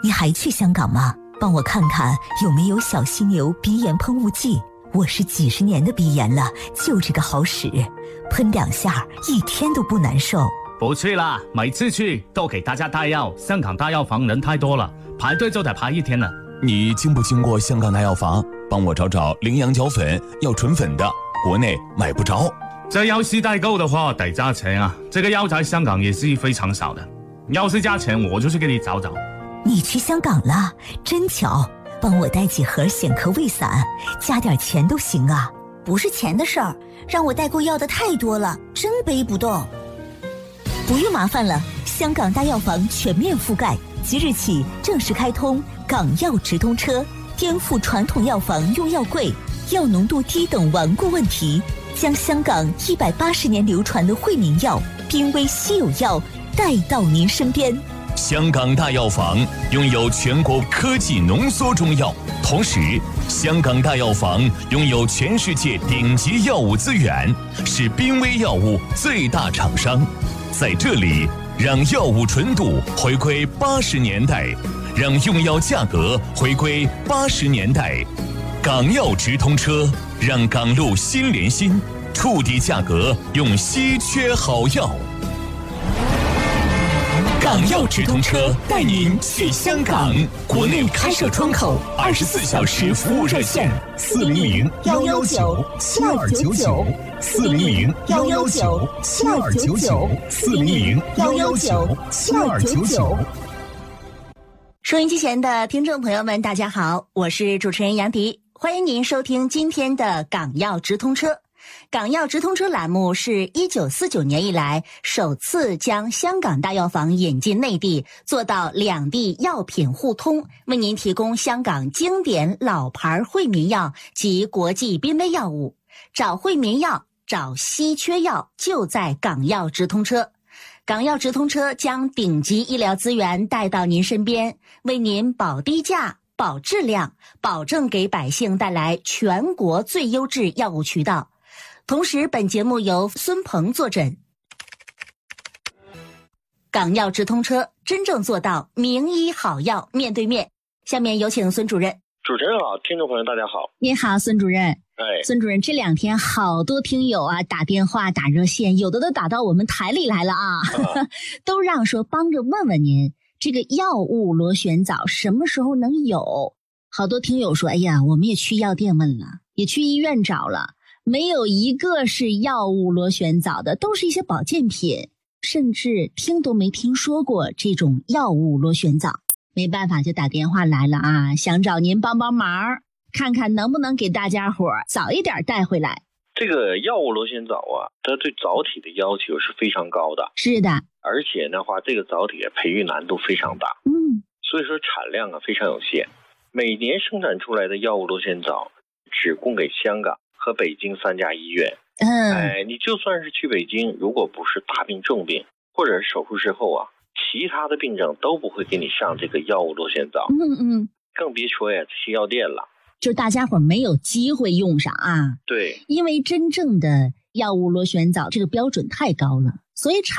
你还去香港吗？帮我看看有没有小犀牛鼻炎喷雾剂。我是几十年的鼻炎了，就这个好使，喷2下一天都不难受。 不去啦，每次去都给大家带药，香港大药房人太多了，排队就得排1天了。 你经不经过香港大药房？帮我找找羚羊角粉，要纯粉的，国内买不着。 这要是代购的话得加钱啊，这个药在香港也是非常少的，要是加钱我就去给你找找。 你去香港了，真巧，帮我带几盒显科胃散，加点钱都行啊。 不是钱的事儿，让我代购要的太多了，真背不动。 不用麻烦了，香港大药房全面覆盖，即日起正式开通港药直通车，颠覆传统药房用药贵、药浓度低等顽固问题，将香港180年流传的惠民药、濒危稀有药带到您身边。 香港大药房拥有全国科技浓缩中药，同时香港大药房拥有全世界顶级药物资源，是濒危药物最大厂商。在这里，让药物纯度回归80年代，让用药价格回归80年代。港药直通车，让港路心连心，触底价格用稀缺好药。港药直通车带您去香港，国内开设窗口，24小时服务热线 400-119-7299，400-119-7299，400-119-7299。收音机前的听众朋友们，大家好，我是主持人杨迪，欢迎您收听今天的港药直通车。港药直通车栏目是1949年以来首次将香港大药房引进内地，做到两地药品互通，为您提供香港经典老牌惠民药及国际濒危药物。找惠民药，找稀缺药，就在港药直通车。港药直通车将顶级医疗资源带到您身边，为您保低价、保质量，保证给百姓带来全国最优质药物渠道。同时，本节目由孙鹏坐诊。港药直通车真正做到名医好药面对面。下面有请孙主任。 主持人好，听众朋友大家好。 您好，孙主任。孙主任，这2天好多听友啊打电话打热线，有的都打到我们台里来了啊，都让说帮着问问您，这个药物螺旋藻什么时候能有？好多听友说，哎呀，我们也去药店问了，也去医院找了，没有一个是药物螺旋藻的，都是一些保健品，甚至听都没听说过这种药物螺旋藻。没办法，就打电话来了啊，想找您帮帮忙，看看能不能给大家伙早一点带回来。 这个药物螺旋藻啊，它对藻体的要求是非常高的。 是的， 而且的话，这个藻体培育难度非常大。所以说产量非常有限。每年生产出来的药物螺旋藻只供给香港和北京3家医院。你就算是去北京，如果不是大病重病或者是手术之后啊，其他的病症都不会给你上这个药物螺旋藻。更别说呀这些药店了， 就大家伙没有机会用上啊。 对， 因为真正的药物螺旋藻这个标准太高了，所以